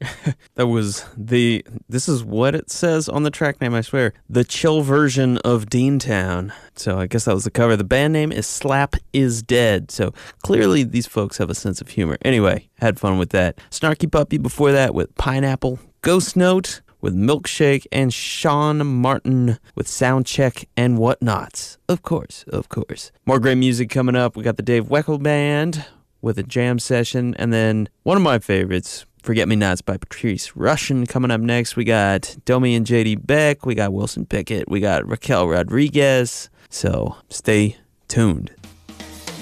This is what it says on the track name, I swear. The chill version of Deantown. So I guess that was the cover. The band name is Slap Is Dead. So clearly these folks have a sense of humor. Anyway, had fun with that. Snarky Puppy before that with Pineapple. Ghost Note with Milkshake, and Sean Martin with Soundcheck and Whatnots. Of course. More great music coming up. We got the Dave Weckl Band with a jam session, and then one of my favorites, Forget Me Nots by Patrice Rushen, coming up next. We got Domi and JD Beck, we got Wilson Pickett, we got Raquel Rodriguez. So stay tuned.